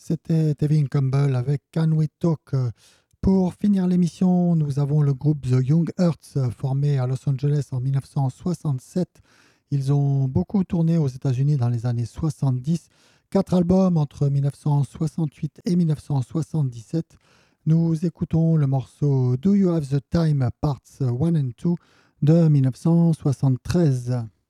C'était Tevin Campbell avec Can We Talk. Pour finir l'émission, nous avons le groupe The Young Earths, formé à Los Angeles en 1967. Ils ont beaucoup tourné aux États-Unis dans les années 70. 4 albums entre 1968 et 1977. Nous écoutons le morceau Do You Have the Time Parts 1 and 2 de 1973.